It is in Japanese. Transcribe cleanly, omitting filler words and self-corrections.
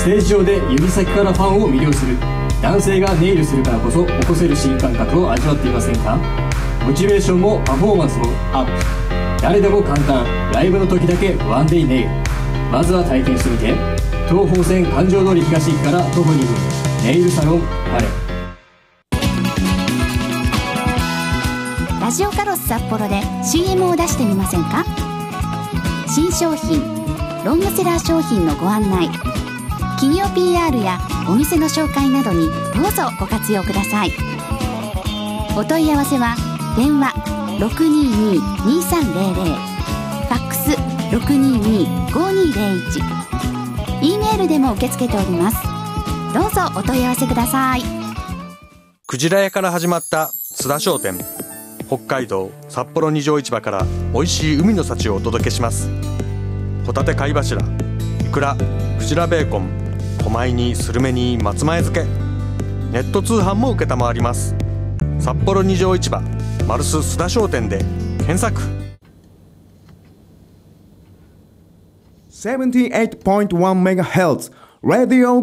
ステージ上で指先からファンを魅了する。男性がネイルするからこそ起こせる新感覚を味わっていませんか？モチベーションもパフォーマンスもアップ。誰でも簡単、ライブの時だけワンデイネイル。まずは体験してみて。東宝線環状通り東駅から徒歩2分、ネイルサロンパレ。 ラジオカロス札幌で CM を出してみませんか？新商品、ロングセラー商品のご案内、企業 PR やお店の紹介などにどうぞご活用ください。お問い合わせは電話 622-2300、ファックス 622-5201、E メールでも受け付けております。どうぞお問い合わせください。 クジラ屋から始まった須田商店。北海道札幌二条市場から美味しい海の幸をお届けします。ホタテ貝柱、イクラ、クジラベーコン、狛江にスルメに松前漬け。ネット通販も承ります。札幌二条市場マルス須田商店で検索。 78.1MHz Radio